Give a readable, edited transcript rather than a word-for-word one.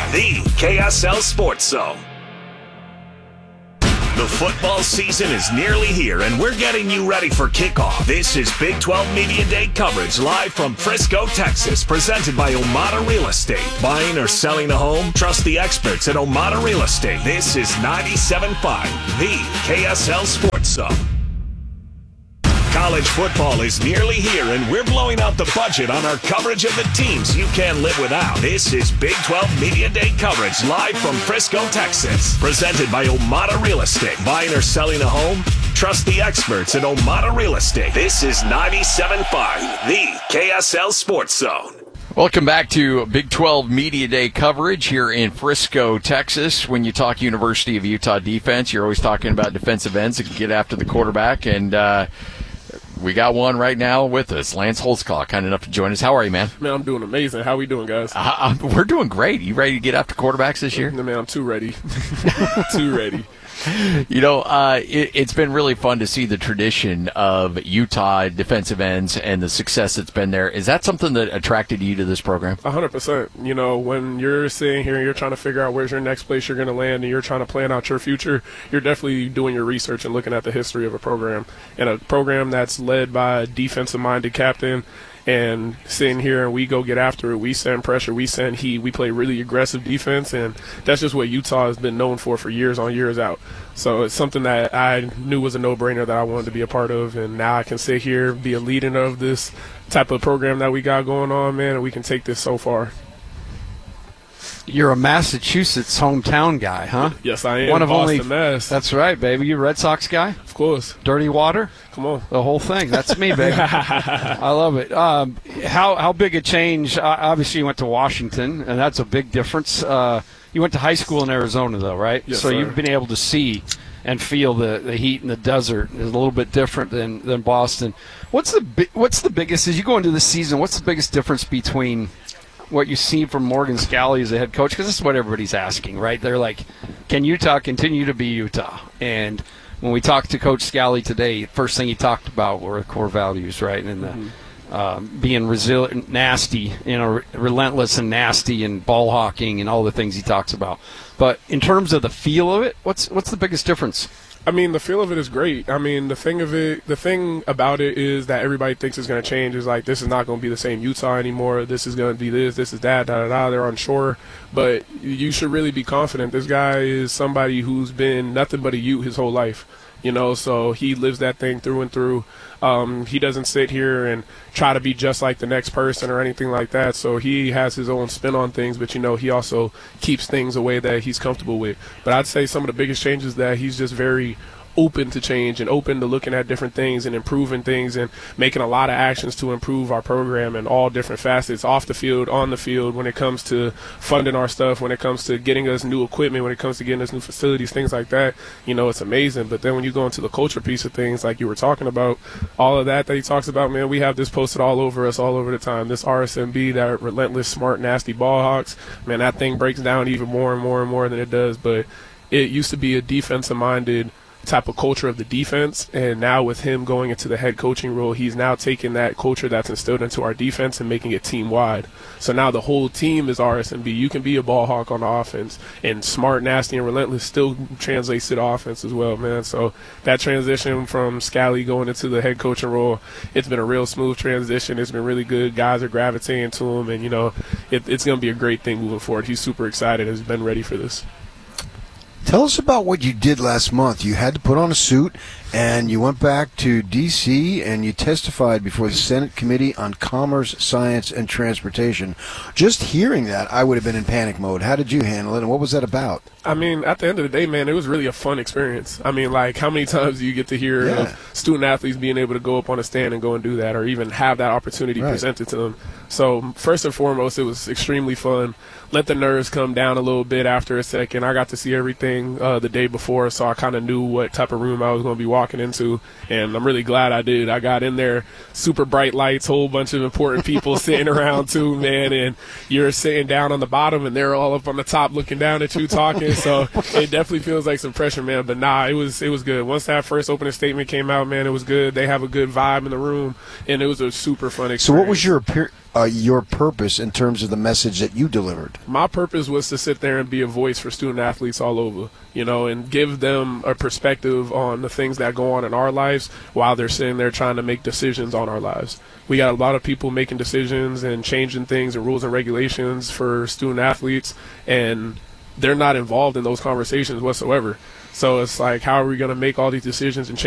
the KSL Sports Zone. The football season is nearly here, and we're getting you ready for kickoff. This is Big 12 Media Day coverage live from Frisco, Texas, presented by Omada Real Estate. Buying or selling a home? Trust the experts at Omada Real Estate. This is 97.5, the KSL Sports Zone. College football is nearly here, and we're blowing out the budget on our coverage of the teams you can't live without. This is Big 12 Media Day coverage live from Frisco, Texas. Presented by Omada Real Estate. Buying or selling a home? Trust the experts at Omada Real Estate. This is 97.5, the KSL Sports Zone. Welcome back to Big 12 Media Day coverage here in Frisco, Texas. When you talk University of Utah defense, you're always talking about defensive ends that can get after the quarterback, and we got one right now with us, Lance Holtzclaw, kind enough to join us. How are you, man? Man, I'm doing amazing. How we doing, guys? We're doing great. You ready to get after quarterbacks this year? Man, I'm too ready. Too ready. You know, it's been really fun to see the tradition of Utah defensive ends and the success that's been there. Is that something that attracted you to this program? 100%. You know, when you're sitting here and you're trying to figure out where's your next place you're going to land and you're trying to plan out your future, you're definitely doing your research and looking at the history of a program. And a program that's led by a defensive-minded captain, and sitting here and we go get after it. We send pressure. We send heat. We play really aggressive defense, and that's just what Utah has been known for years on, years out. So it's something that I knew was a no-brainer that I wanted to be a part of, and now I can sit here, be a leader of this type of program that we got going on, man, and we can take this so far. You're a Massachusetts hometown guy, huh? Yes, I am. One of Boston, only. Mass. That's right, baby. You a Red Sox guy? Of course. Dirty water? Come on. The whole thing. That's me, baby. I love it. How big a change? Obviously, you went to Washington, and that's a big difference. You went to high school in Arizona, though, right? Yes, so sir. You've been able to see and feel the heat in the desert. It's a little bit different than Boston. What's the biggest, as you go into the season, what's the biggest difference between what you see from Morgan Scalley as a head coach? Because this is what everybody's asking, right? They're like, can Utah continue to be Utah? And when we talked to Coach Scalley today, first thing he talked about were core values, right? And being resilient, nasty, relentless and nasty, and ball hawking and all the things he talks about. But in terms of the feel of it, what's the biggest difference? I mean, the feel of it is great. I mean, the thing about it is that everybody thinks it's going to change. Is like, this is not going to be the same Utah anymore. This is going to be this is that, da-da-da. They're unsure. But you should really be confident. This guy is somebody who's been nothing but a Ute his whole life. You know, so he lives that thing through and through. He doesn't sit here and try to be just like the next person or anything like that. So he has his own spin on things, but, he also keeps things a way that he's comfortable with. But I'd say some of the biggest changes that he's just very open to change and open to looking at different things and improving things and making a lot of actions to improve our program in all different facets, off the field, on the field, when it comes to funding our stuff, when it comes to getting us new equipment, when it comes to getting us new facilities, things like that. It's amazing. But then when you go into the culture piece of things, like you were talking about, all of that he talks about, man, we have this posted all over us all over the time. This RSMB, that relentless, smart, nasty ball hawks, man, that thing breaks down even more and more and more than it does. But it used to be a defensive-minded type of culture of the defense, and now with him going into the head coaching role, he's now taking that culture that's instilled into our defense and making it team-wide. So now the whole team is RSMB. You can be a ball hawk on the offense, and smart, nasty, and relentless still translates to the offense as well, man. So that transition from Scalley going into the head coaching role, it's been a real smooth transition. It's been really good. Guys are gravitating to him, and, it's going to be a great thing moving forward. He's super excited. Has been ready for this. Tell us about what you did last month. You had to put on a suit, and you went back to D.C., and you testified before the Senate Committee on Commerce, Science, and Transportation. Just hearing that, I would have been in panic mode. How did you handle it, and what was that about? I mean, at the end of the day, man, it was really a fun experience. I mean, like, how many times do you get to hear of student athletes being able to go up on a stand and go and do that, or even have that opportunity presented to them? So first and foremost, it was extremely fun. Let the nerves come down a little bit after a second. I got to see everything the day before, so I kind of knew what type of room I was going to be walking into, and I'm really glad I did. I got in there, super bright lights, whole bunch of important people sitting around too, man, and you're sitting down on the bottom, and they're all up on the top looking down at you talking, so it definitely feels like some pressure, man, but nah, it was good. Once that first opening statement came out, man, it was good. They have a good vibe in the room, and it was a super fun experience. So what was your your purpose in terms of the message that you delivered? My purpose was to sit there and be a voice for student athletes all over, and give them a perspective on the things that go on in our lives while they're sitting there trying to make decisions on our lives. We got a lot of people making decisions and changing things and rules and regulations for student athletes, and they're not involved in those conversations whatsoever. So it's like, how are we going to make all these decisions and change